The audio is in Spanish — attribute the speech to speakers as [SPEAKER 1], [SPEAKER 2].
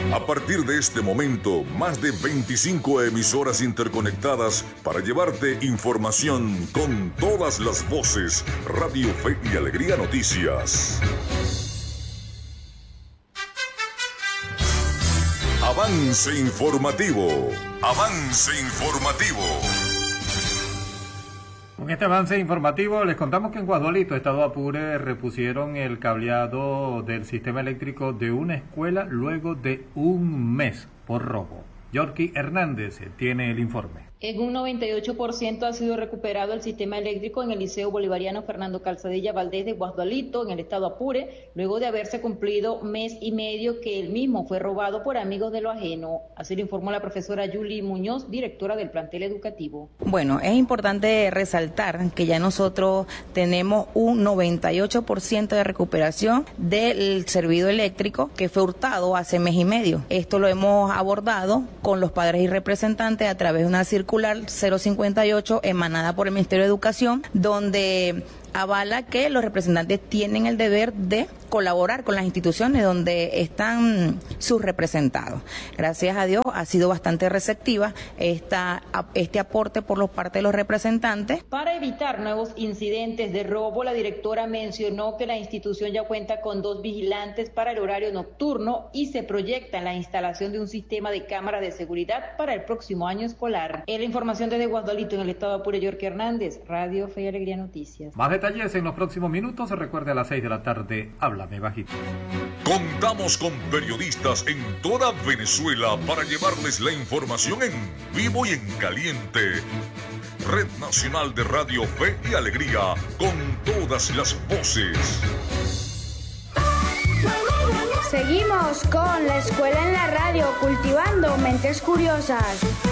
[SPEAKER 1] A partir de este momento, más de 25 emisoras interconectadas para llevarte información con todas las voces. Radio Fe y Alegría Noticias. Avance informativo. Avance informativo.
[SPEAKER 2] Con este avance informativo les contamos que en Guasdualito, Estado Apure, repusieron el cableado del sistema eléctrico de una escuela luego de un mes por robo. Yorky Hernández tiene el informe.
[SPEAKER 3] En un 98% ha sido recuperado el sistema eléctrico en el Liceo Bolivariano Fernando Calzadilla Valdés de Guasdualito, en el estado Apure, luego de haberse cumplido mes y medio que el mismo fue robado por amigos de lo ajeno. Así lo informó la profesora Yuli Muñoz, directora del plantel educativo.
[SPEAKER 4] Bueno, es importante resaltar que ya nosotros tenemos un 98% de recuperación del servicio eléctrico que fue hurtado hace mes y medio. Esto lo hemos abordado con los padres y representantes a través de una circular 058 emanada por el Ministerio de Educación, donde avala que los representantes tienen el deber de colaborar con las instituciones donde están sus representados. Gracias a Dios ha sido bastante receptiva este aporte por parte de los representantes.
[SPEAKER 3] Para evitar nuevos incidentes de robo, la directora mencionó que la institución ya cuenta con 2 vigilantes para el horario nocturno y se proyecta la instalación de un sistema de cámaras de seguridad para el próximo año escolar. En la información desde Guasdualito, en el estado Apure, Yorky Hernández, Radio Fe y Alegría Noticias.
[SPEAKER 2] Más detalles en los próximos minutos. Recuerde, a las 6 de la tarde, háblame bajito.
[SPEAKER 1] Contamos con periodistas en toda Venezuela para llevarles la información en vivo y en caliente. Red Nacional de Radio Fe y Alegría, con todas las voces.
[SPEAKER 5] Seguimos con La Escuela en la Radio, cultivando mentes curiosas.